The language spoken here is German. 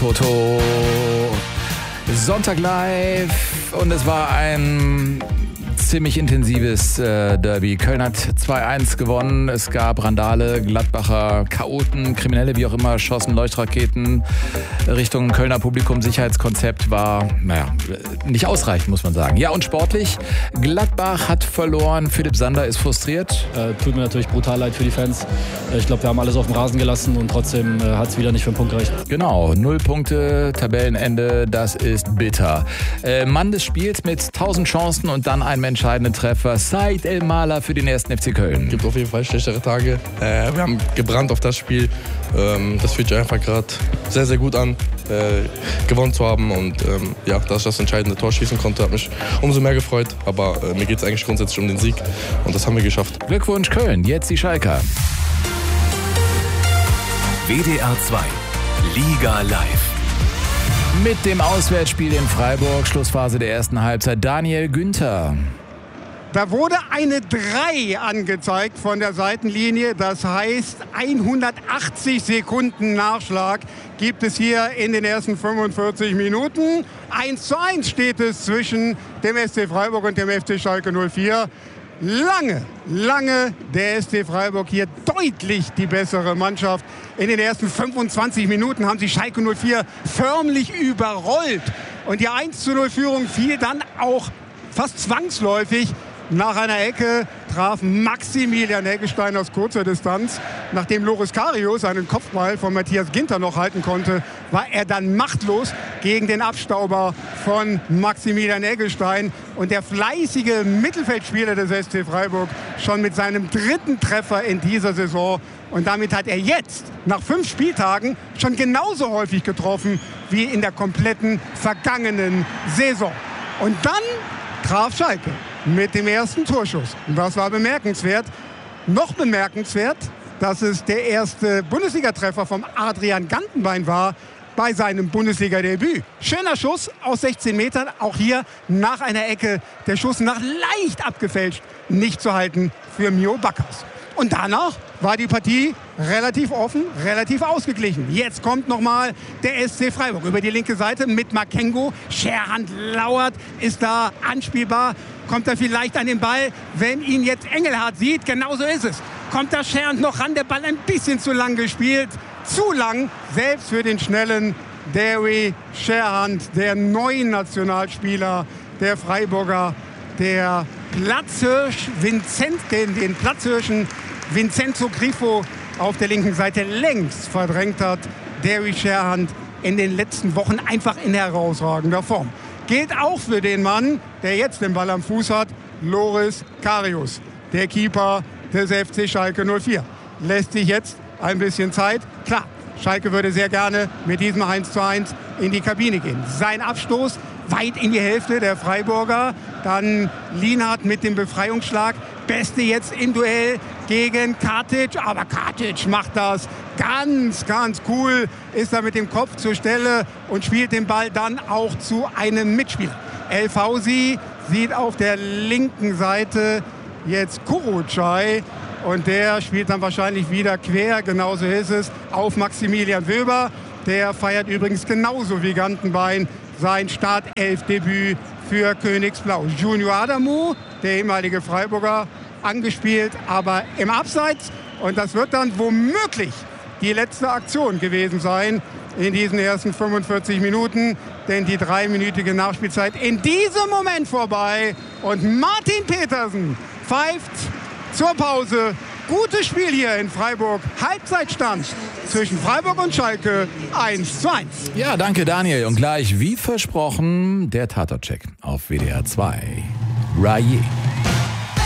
Toto. Sonntag live und es war ein ziemlich intensives Derby. Köln hat 2-1 gewonnen. Es gab Randale, Gladbacher Chaoten, Kriminelle, wie auch immer, schossen Leuchtraketen Richtung Kölner Publikum. Sicherheitskonzept war, nicht ausreichend, muss man sagen. Ja, und sportlich, Gladbach hat verloren. Philipp Sander ist frustriert. Tut mir natürlich brutal leid für die Fans. Ich glaube, wir haben alles auf dem Rasen gelassen und trotzdem hat es wieder nicht für einen Punkt gereicht. Genau, 0 Punkte, Tabellenende, das ist bitter. Mann des Spiels mit 1000 Chancen und dann ein entscheidenden Treffer. Said El Mala für den 1. FC Köln. Es gibt auf jeden Fall schlechtere Tage. Wir haben gebrannt auf das Spiel. Das fühlt sich einfach gerade sehr, sehr gut an, gewonnen zu haben. Und dass ich das entscheidende Tor schießen konnte, hat mich umso mehr gefreut. Aber mir geht es eigentlich grundsätzlich um den Sieg. Und das haben wir geschafft. Glückwunsch Köln, jetzt die Schalker. WDR 2, Liga live. Mit dem Auswärtsspiel in Freiburg, Schlussphase der ersten Halbzeit. Daniel Günther. Da wurde eine 3 angezeigt von der Seitenlinie. Das heißt, 180 Sekunden Nachschlag gibt es hier in den ersten 45 Minuten. 1:1 steht es zwischen dem SC Freiburg und dem FC Schalke 04. Lange der SC Freiburg hier deutlich die bessere Mannschaft. In den ersten 25 Minuten haben sie Schalke 04 förmlich überrollt. Und die 1:0-Führung fiel dann auch fast zwangsläufig. Nach einer Ecke traf Maximilian Eggestein aus kurzer Distanz. Nachdem Loris Karius einen Kopfball von Matthias Ginter noch halten konnte, war er dann machtlos gegen den Abstauber von Maximilian Eggestein. Und der fleißige Mittelfeldspieler des SC Freiburg schon mit seinem 3. Treffer in dieser Saison. Und damit hat er jetzt, nach 5 Spieltagen, schon genauso häufig getroffen wie in der kompletten vergangenen Saison. Und dann traf Schalke mit dem ersten Torschuss. Und das war bemerkenswert. Noch bemerkenswert, dass es der erste Bundesliga-Treffer vom Adrian Gantenbein war bei seinem Bundesliga-Debüt. Schöner Schuss aus 16 Metern, auch hier nach einer Ecke. Der Schuss nach leicht abgefälscht, nicht zu halten für Mio Backhaus. Und danach war die Partie relativ offen, relativ ausgeglichen. Jetzt kommt nochmal der SC Freiburg über die linke Seite mit Makengo. Scherhand lauert, ist da anspielbar. Kommt er vielleicht an den Ball, wenn ihn jetzt Engelhardt sieht? Genauso ist es. Kommt da Scherhand noch ran, der Ball ein bisschen zu lang gespielt. Zu lang, selbst für den schnellen Derry Scherhand, der neuen Nationalspieler der Freiburger, der Platzhirsch den Platzhirschen Vincenzo Grifo auf der linken Seite längst verdrängt hat. Derry Scherhand in den letzten Wochen einfach in herausragender Form. Gilt auch für den Mann, der jetzt den Ball am Fuß hat, Loris Karius, der Keeper des FC Schalke 04. Lässt sich jetzt ein bisschen Zeit. Klar, Schalke würde sehr gerne mit diesem 1:1 in die Kabine gehen. Sein Abstoß weit in die Hälfte der Freiburger. Dann Lienhardt mit dem Befreiungsschlag. Beste jetzt im Duell gegen Katic. Aber Katic macht das ganz cool. Ist da mit dem Kopf zur Stelle und spielt den Ball dann auch zu einem Mitspieler. El Fauzi sieht auf der linken Seite jetzt Kurucay. Und der spielt dann wahrscheinlich wieder quer, genauso ist es, auf Maximilian Wöber. Der feiert übrigens genauso wie Gantenbein sein Startelfdebüt für Königsblau. Junior Adamu, der ehemalige Freiburger, angespielt, aber im Abseits. Und das wird dann womöglich die letzte Aktion gewesen sein in diesen ersten 45 Minuten. Denn die 3-minütige Nachspielzeit in diesem Moment vorbei. Und Martin Petersen pfeift zur Pause. Gutes Spiel hier in Freiburg. Halbzeitstand zwischen Freiburg und Schalke 1:1. Ja, danke Daniel. Und gleich wie versprochen der Tatort-Check auf WDR 2. Raye.